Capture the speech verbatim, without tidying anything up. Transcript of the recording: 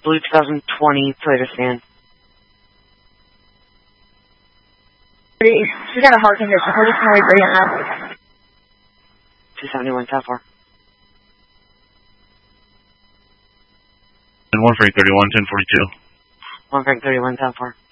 Blue twenty twenty Toyota sedan. She's got a heart condition. We're just going to bring it up. two seventy-one South four. And one Frank thirty-one, ten forty-two. one Frank thirty-one South four.